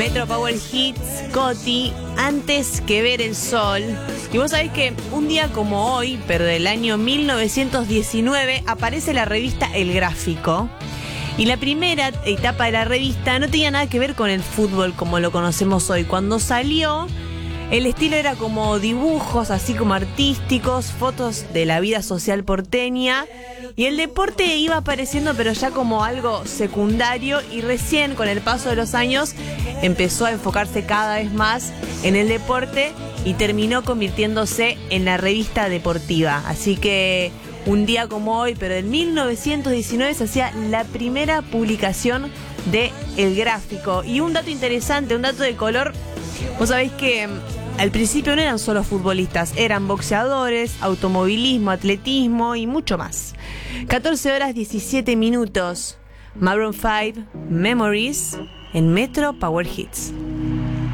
Metro Power Hits, Coti, Antes que ver el sol. Y vos sabés que un día como hoy, pero del año 1919, aparece la revista El Gráfico. Y la primera etapa de la revista no tenía nada que ver con el fútbol como lo conocemos hoy. Cuando salió, el estilo era como dibujos, así como artísticos, fotos de la vida social porteña. Y el deporte iba apareciendo, pero ya como algo secundario. Y recién, con el paso de los años, empezó a enfocarse cada vez más en el deporte y terminó convirtiéndose en la revista deportiva. Así que un día como hoy, pero en 1919, se hacía la primera publicación de El Gráfico. Y un dato interesante, un dato de color. Vos sabéis que al principio no eran solo futbolistas, eran boxeadores, automovilismo, atletismo y mucho más. 14 horas 17 minutos. Maroon 5, Memories, en Metro Power Hits.